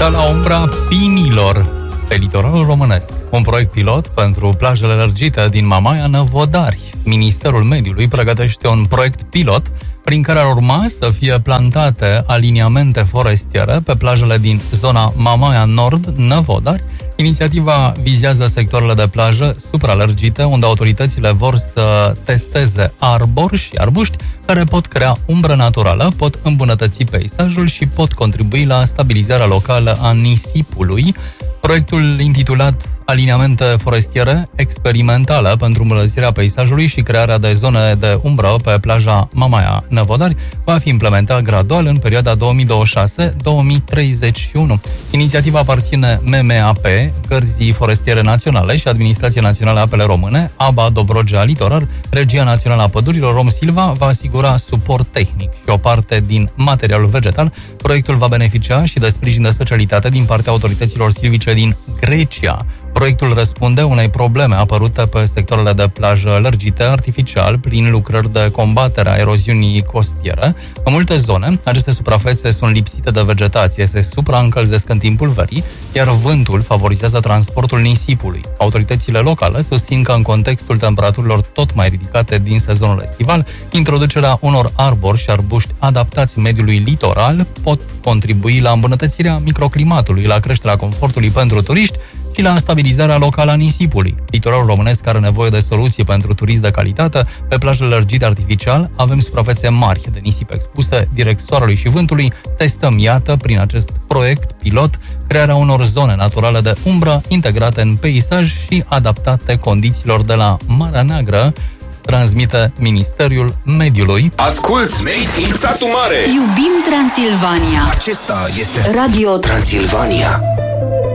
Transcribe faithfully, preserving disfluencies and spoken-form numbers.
Stă la umbra pinilor pe litoralul românesc. Un proiect pilot pentru plajele lărgite din Mamaia, Năvodari. Ministerul Mediului pregătește un proiect pilot prin care ar urma să fie plantate aliniamente forestiere pe plajele din zona Mamaia Nord, Năvodari. Inițiativa vizează sectoarele de plajă supralărgite, unde autoritățile vor să testeze arbori și arbuști care pot crea umbră naturală, pot îmbunătăți peisajul și pot contribui la stabilizarea locală a nisipului. Proiectul intitulat Aliniamente forestiere experimentală pentru îmbunătățirea peisajului și crearea de zone de umbră pe plaja Mamaia Năvodari va fi implementat gradual în perioada două mii douăzeci și șase - două mii treizeci și unu. Inițiativa aparține M M A P, Gărzii Forestiere Naționale și Administrația Națională a Apele Române, A B A Dobrogea Litoral. Regia Națională a Pădurilor, Rom Silva, va asigura suport tehnic și o parte din materialul vegetal. Proiectul va beneficia și de sprijin de specialitate din partea autorităților silvice din Grecia. Proiectul răspunde unei probleme apărute pe sectoarele de plajă lărgite artificial prin lucrări de combatere a eroziunii costiere. În multe zone, aceste suprafețe sunt lipsite de vegetație, se supraîncălzesc în timpul verii, iar vântul favorizează transportul nisipului. Autoritățile locale susțin că în contextul temperaturilor tot mai ridicate din sezonul estival, introducerea unor arbori și arbuști adaptați mediului litoral pot contribui la îmbunătățirea microclimatului, la creșterea confortului pentru turiști și la stabilizarea locală a nisipului. Litoralul românesc are nevoie de soluții pentru turism de calitate. Pe plajele lărgite artificial avem suprafețe mari de nisip expuse direct soarelui și vântului. Testăm, iată, prin acest proiect pilot, crearea unor zone naturale de umbră integrate în peisaj și adaptate condițiilor de la Marea Neagră, transmite Ministerul Mediului. Asculți, Made in Satu Mare! Iubim Transilvania! Acesta este Radio Transilvania.